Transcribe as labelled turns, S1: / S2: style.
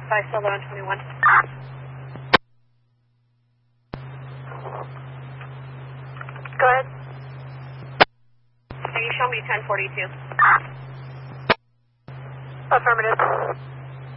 S1: Verify still 1121. Go ahead. Can you show me 1042? Affirmative.